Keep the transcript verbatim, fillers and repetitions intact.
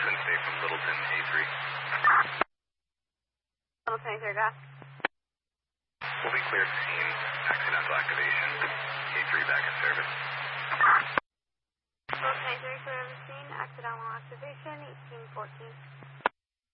Wednesday from Littleton, A three. Littleton, A three, go. We'll be cleared to scene. Accidental activation. A three back in service. Littleton, A three, clear of the scene. Accidental activation, eighteen fourteen.